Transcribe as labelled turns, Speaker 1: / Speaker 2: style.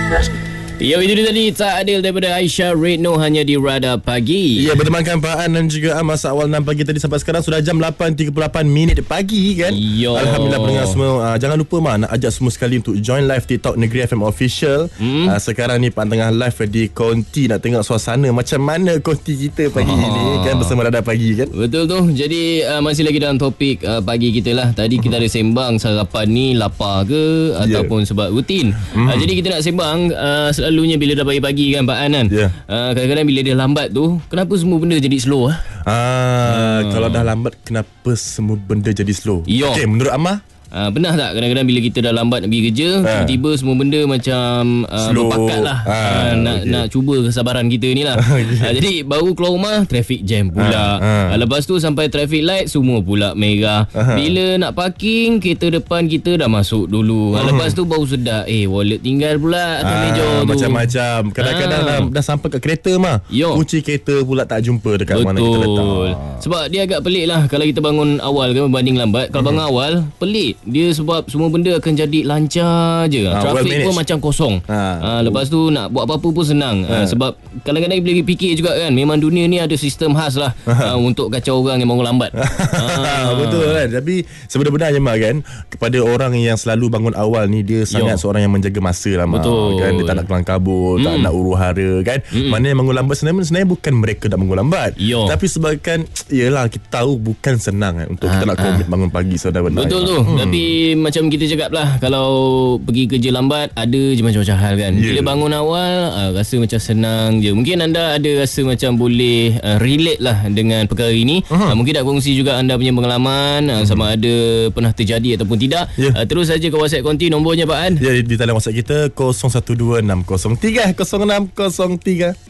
Speaker 1: Ya, itu dia tadi Tak Adil daripada Aisyah Redno hanya di Radar Pagi.
Speaker 2: Ya, bertemankan Pak An dan juga masa awal 6 pagi tadi sampai sekarang sudah jam 8.38 minit pagi kan.
Speaker 1: Yo.
Speaker 2: Alhamdulillah pendengar semua, jangan lupa nak ajak semua sekali untuk join live TikTok Negeri FM Official. Sekarang ni Pak An tengah live di Konti, nak tengok suasana macam mana Konti kita pagi ini kan bersama Radar Pagi kan.
Speaker 1: Betul tu. Jadi masih lagi dalam topik pagi kita lah. Tadi kita ada sembang sarapan ni lapar ke ataupun sebab rutin. Jadi kita nak sembang selalunya bila dah pagi-pagi kan Pak An kan. Kadang-kadang bila dia lambat tu, kenapa semua benda jadi slow
Speaker 2: Kalau dah lambat, kenapa semua benda jadi slow? Okey, menurut Amar?
Speaker 1: Pernah tak kadang-kadang bila kita dah lambat nak pergi kerja, tiba-tiba semua benda macam berpakat lah. Nak cuba kesabaran kita ni lah. Jadi baru keluar rumah, traffic jam pula. Lepas tu sampai traffic light, semua pula merah. Bila nak parking, kereta depan kita dah masuk dulu. Lepas tu baru sedar, wallet tinggal pula atas meja tu.
Speaker 2: Macam-macam. Kadang-kadang dah sampai kat kereta kunci kereta pula tak jumpa dekat mana kita letak.
Speaker 1: Sebab dia agak pelik lah kalau kita bangun awal kan berbanding lambat. Kalau bangun awal, pelik. Dia sebab semua benda akan jadi lancar je. Trafik pun macam kosong. Lepas tu nak buat apa-apa pun senang. Sebab kadang-kadang bila fikir juga kan, memang dunia ni ada sistem khas lah untuk kacau orang yang bangun lambat.
Speaker 2: Betul kan. Tapi sebenarnya kan, kepada orang yang selalu bangun awal ni, dia sangat seorang yang menjaga masa lah.
Speaker 1: Betul
Speaker 2: kan. Dia tak nak kelang kabut, tak nak huru hara kan. Mana yang bangun lambat sebenarnya bukan mereka nak bangun lambat, tapi sebabkan yelah kita tahu bukan senang kan, untuk kita nak komit bangun pagi sebenarnya.
Speaker 1: Betul tu. Tapi macam kita cakap lah, kalau pergi kerja lambat ada je macam-macam hal kan. Bila bangun awal rasa macam senang je. Mungkin anda ada rasa macam boleh relate lah dengan perkara ini. Mungkin nak kongsi juga anda punya pengalaman, sama ada pernah terjadi ataupun tidak. Terus saja ke WhatsApp Konti, nombornya Pak An.
Speaker 2: Di talian WhatsApp kita 0126030603.